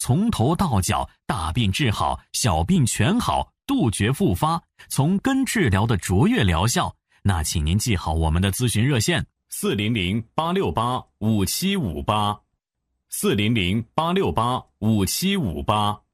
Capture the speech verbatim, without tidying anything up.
从头到脚大病治好，小病全好，杜绝复发，从根治疗的卓越疗效，那请您记好我们的咨询热线四零零八六八五七五八，四零零八六八五七五八。